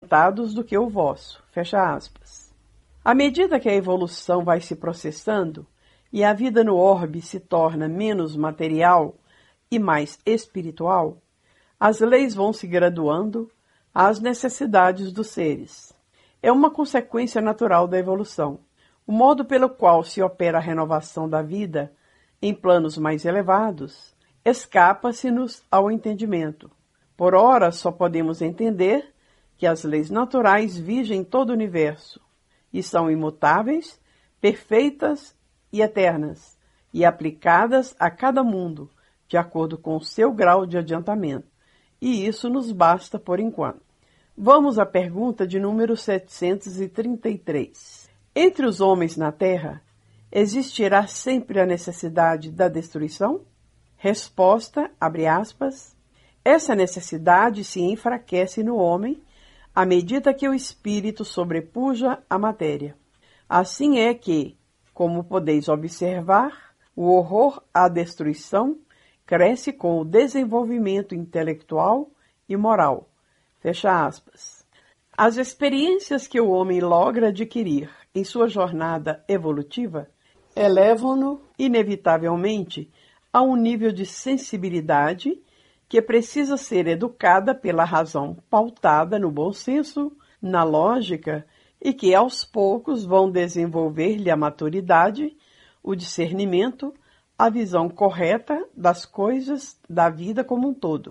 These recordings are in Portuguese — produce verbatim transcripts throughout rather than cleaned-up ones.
do que o vosso. Fecha aspas. À medida que a evolução vai se processando e a vida no orbe se torna menos material e mais espiritual, as leis vão se graduando às necessidades dos seres. É uma consequência natural da evolução. O modo pelo qual se opera a renovação da vida em planos mais elevados escapa-se-nos ao entendimento. Por ora, só podemos entender que as leis naturais vigem todo o universo e são imutáveis, perfeitas e eternas, e aplicadas a cada mundo, de acordo com o seu grau de adiantamento. E isso nos basta por enquanto. Vamos à pergunta de número setecentos e trinta e três. Entre os homens na Terra, existirá sempre a necessidade da destruição? Resposta, abre aspas, essa necessidade se enfraquece no homem à medida que o espírito sobrepuja a matéria. Assim é que, como podeis observar, o horror à destruição cresce com o desenvolvimento intelectual e moral. Fecha aspas. As experiências que o homem logra adquirir em sua jornada evolutiva elevam-no, inevitavelmente, a um nível de sensibilidade que precisa ser educada pela razão pautada no bom senso, na lógica, e que aos poucos vão desenvolver-lhe a maturidade, o discernimento, a visão correta das coisas da vida como um todo.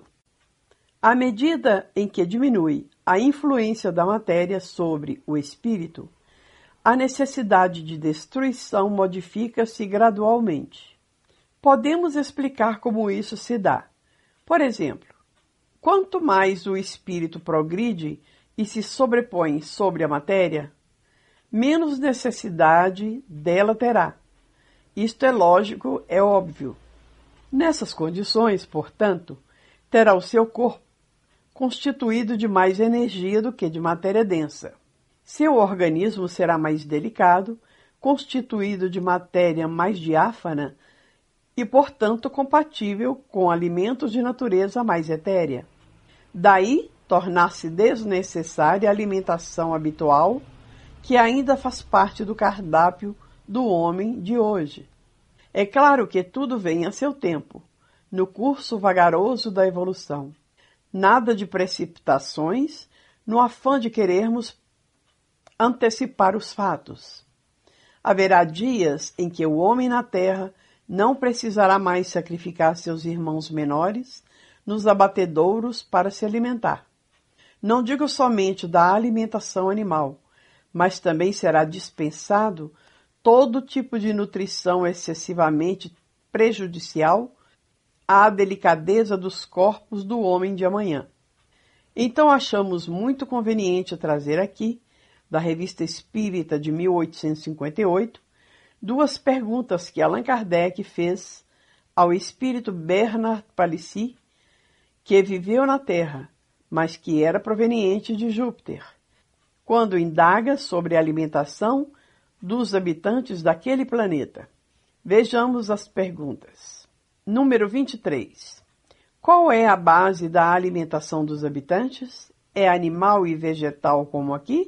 À medida em que diminui a influência da matéria sobre o espírito, a necessidade de destruição modifica-se gradualmente. Podemos explicar como isso se dá. Por exemplo, quanto mais o espírito progride e se sobrepõe sobre a matéria, menos necessidade dela terá. Isto é lógico, é óbvio. Nessas condições, portanto, terá o seu corpo constituído de mais energia do que de matéria densa. Seu organismo será mais delicado, constituído de matéria mais diáfana e, portanto, compatível com alimentos de natureza mais etérea. Daí, tornar-se desnecessária a alimentação habitual, que ainda faz parte do cardápio do homem de hoje. É claro que tudo vem a seu tempo, no curso vagaroso da evolução. Nada de precipitações, no afã de querermos antecipar os fatos. Haverá dias em que o homem na terra não precisará mais sacrificar seus irmãos menores nos abatedouros para se alimentar. Não digo somente da alimentação animal, mas também será dispensado todo tipo de nutrição excessivamente prejudicial à delicadeza dos corpos do homem de amanhã. Então achamos muito conveniente trazer aqui, da Revista Espírita de mil oitocentos e cinquenta e oito, duas perguntas que Allan Kardec fez ao espírito Bernard Palissy, que viveu na Terra, mas que era proveniente de Júpiter, quando indaga sobre a alimentação dos habitantes daquele planeta. Vejamos as perguntas. Número vinte e três. Qual é a base da alimentação dos habitantes? É animal e vegetal como aqui?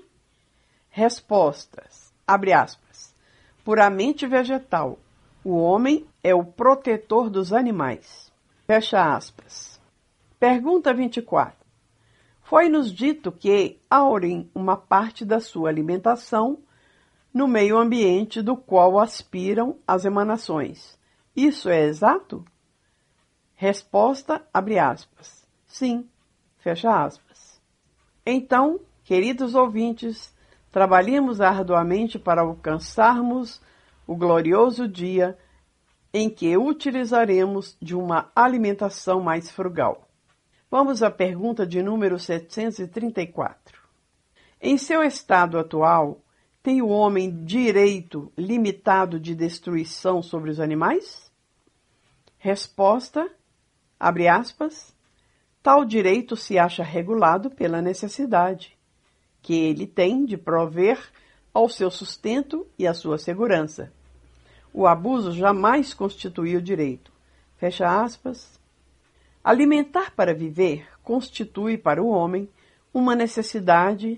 Respostas. Abre aspas. Puramente vegetal. O homem é o protetor dos animais. Fecha aspas. Pergunta vinte e quatro. Foi-nos dito que aurem uma parte da sua alimentação no meio ambiente do qual aspiram as emanações. Isso é exato? Resposta, abre aspas. Sim, fecha aspas. Então, queridos ouvintes, trabalhemos arduamente para alcançarmos o glorioso dia em que utilizaremos de uma alimentação mais frugal. Vamos à pergunta de número setecentos e trinta e quatro. Em seu estado atual, tem o homem direito limitado de destruição sobre os animais? Resposta, abre aspas, tal direito se acha regulado pela necessidade que ele tem de prover ao seu sustento e à sua segurança. O abuso jamais constituiu direito. Fecha aspas. Alimentar para viver constitui para o homem uma necessidade